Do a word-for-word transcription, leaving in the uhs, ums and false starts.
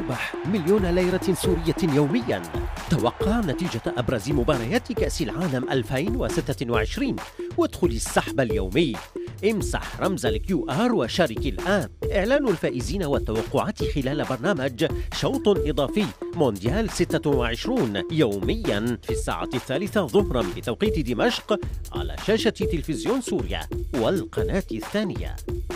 تربح مليون ليرة سورية يوميا. توقع نتيجة أبرز مباريات كأس العالم ألفين وستة وعشرين وادخل السحب اليومي. امسح رمز الكيو آر وشارك الآن. إعلان الفائزين والتوقعات خلال برنامج شوط إضافي مونديال ستة وعشرين يوميا في الساعة الثالثة ظهرا بتوقيت دمشق على شاشة تلفزيون سوريا والقناة الثانية.